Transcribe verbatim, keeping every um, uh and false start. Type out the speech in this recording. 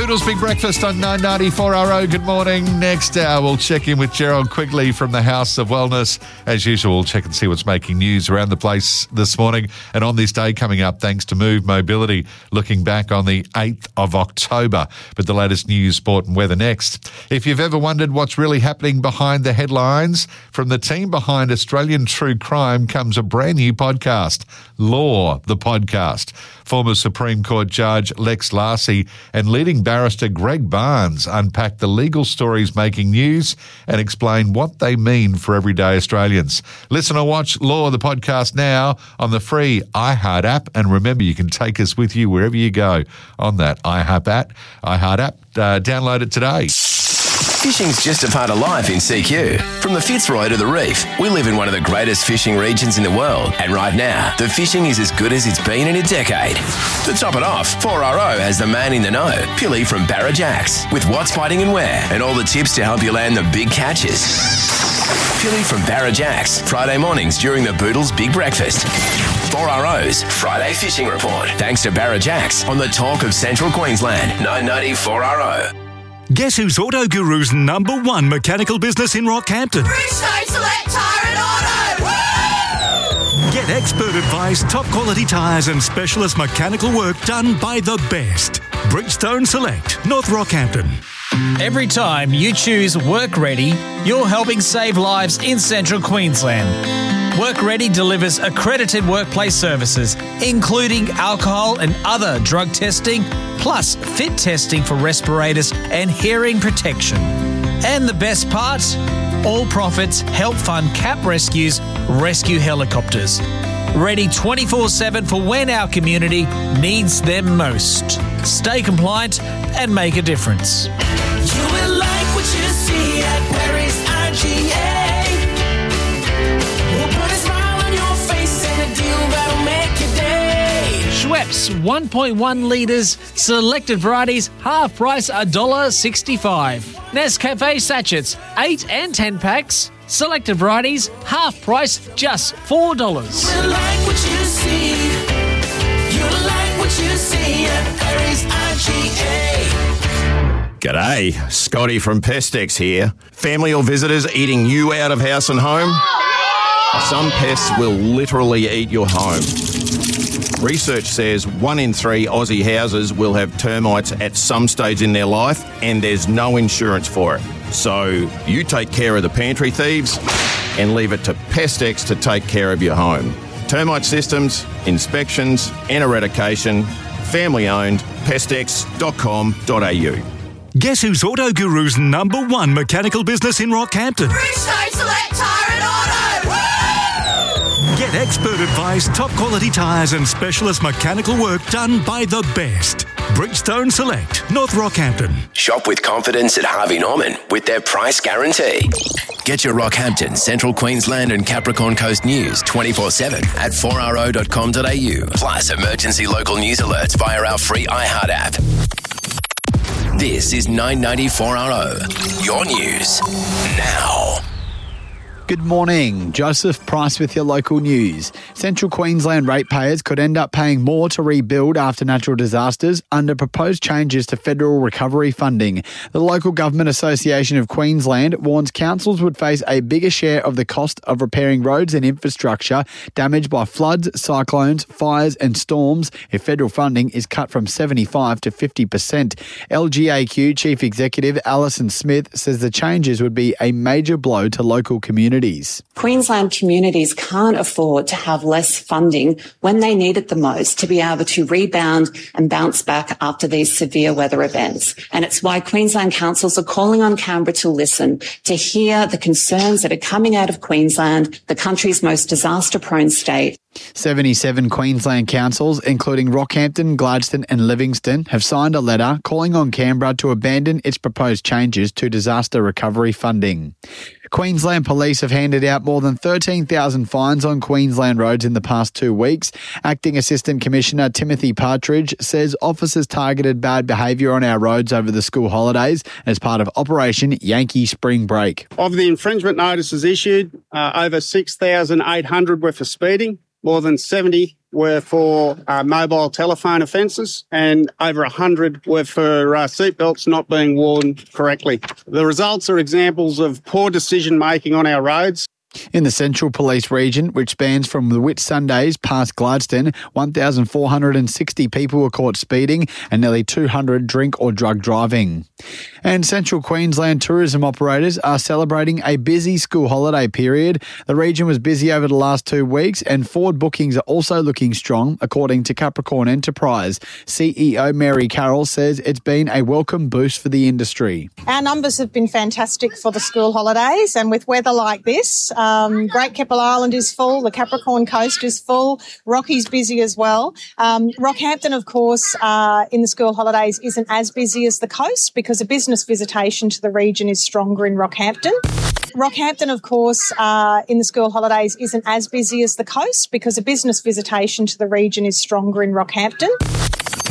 Boodles Big Breakfast on nine ninety-four R O. Good morning. Next hour, we'll check in with Gerald Quigley from the House of Wellness. As usual, we'll check and see what's making news around the place this morning. And on this day coming up, thanks to Move Mobility, looking back on the eighth of October. But the latest news, sport and weather next. If you've ever wondered what's really happening behind the headlines, from the team behind Australian True Crime comes a brand new podcast, Law, the Podcast. Former Supreme Court Judge Lex Larcy and leading barrister Greg Barnes unpack the legal stories making news and explain what they mean for everyday Australians. Listen or watch Law, the Podcast now on the free iHeart app. And remember, you can take us with you wherever you go on that iHeart app. iHeart app, uh, download it today. Fishing's just a part of life in C Q. From the Fitzroy to the Reef, we live in one of the greatest fishing regions in the world. And right now, the fishing is as good as it's been in a decade. To top it off, four R O has the man in the know, Pilly from Barra Jacks, with what's biting and where, and all the tips to help you land the big catches. Pilly from Barra Jacks, Friday mornings during the Boodles Big Breakfast. four R O's Friday Fishing Report, thanks to Barra Jacks on the talk of Central Queensland, nine ninety-four R O. Guess who's Auto Guru's number one mechanical business in Rockhampton? Bridgestone Select Tyre and Auto! Woo! Get expert advice, top quality tyres and specialist mechanical work done by the best. Bridgestone Select, North Rockhampton. Every time you choose Work Ready, you're helping save lives in Central Queensland. Work Ready delivers accredited workplace services, including alcohol and other drug testing, plus fit testing for respirators and hearing protection. And the best part? All profits help fund CAP Rescue's rescue helicopters. Ready twenty-four seven for when our community needs them most. Stay compliant and make a difference. You will like what you see at Perry's R G A. We'll put a smile on your face and a deal that'll make your day. Schweppes one point one litres, selected varieties, half price one dollar sixty-five. Nescafe sachets, eight and ten packs, selected varieties, half price, just four dollars. You like what you see. You like what you see at Perry's R G A. G'day, Scotty from Pestex here. Family or visitors eating you out of house and home? Some pests will literally eat your home. Research says one in three Aussie houses will have termites at some stage in their life, and there's no insurance for it. So you take care of the pantry thieves and leave it to Pestex to take care of your home. Termite systems, inspections and eradication, family owned, pestex dot com dot a u. Guess who's Auto Guru's number one mechanical business in Rockhampton? Bridgestone Select Tyre and Auto! Woo! Get expert advice, top quality tyres and specialist mechanical work done by the best. Bridgestone Select, North Rockhampton. Shop with confidence at Harvey Norman with their price guarantee. Get your Rockhampton, Central Queensland and Capricorn Coast news twenty-four seven at four r o dot com dot a u. Plus emergency local news alerts via our free iHeart app. This is nine ninety-four R O, your news now. Good morning. Joseph Price with your local news. Central Queensland ratepayers could end up paying more to rebuild after natural disasters under proposed changes to federal recovery funding. The Local Government Association of Queensland warns councils would face a bigger share of the cost of repairing roads and infrastructure damaged by floods, cyclones, fires and storms if federal funding is cut from seventy-five to fifty percent. L G A Q Chief Executive Alison Smith says the changes would be a major blow to local communities. Queensland communities can't afford to have less funding when they need it the most to be able to rebound and bounce back after these severe weather events. And it's why Queensland councils are calling on Canberra to listen, to hear the concerns that are coming out of Queensland, the country's most disaster-prone state. seventy-seven Queensland councils, including Rockhampton, Gladstone and Livingston, have signed a letter calling on Canberra to abandon its proposed changes to disaster recovery funding. Queensland Police have handed out more than thirteen thousand fines on Queensland roads in the past two weeks. Acting Assistant Commissioner Timothy Partridge says officers targeted bad behaviour on our roads over the school holidays as part of Operation Yankee Spring Break. Of the infringement notices issued, uh, over six thousand eight hundred were for speeding, More than seventy were for uh, mobile telephone offences, and over one hundred were for uh, seatbelts not being worn correctly. The results are examples of poor decision-making on our roads. In the Central Police region, which spans from the Whitsundays past Gladstone, one thousand four hundred sixty people were caught speeding and nearly two hundred drink or drug driving. And Central Queensland tourism operators are celebrating a busy school holiday period. The region was busy over the last two weeks and forward bookings are also looking strong, according to Capricorn Enterprise. C E O Mary Carroll says it's been a welcome boost for the industry. Our numbers have been fantastic for the school holidays, and with weather like this, um, Great Keppel Island is full, the Capricorn Coast is full, Rocky's busy as well. Um, Rockhampton, of course, uh, in the school holidays isn't as busy as the coast because a business visitation to the region is stronger in Rockhampton. Rockhampton, of course, uh, in the school holidays isn't as busy as the coast because a business visitation to the region is stronger in Rockhampton.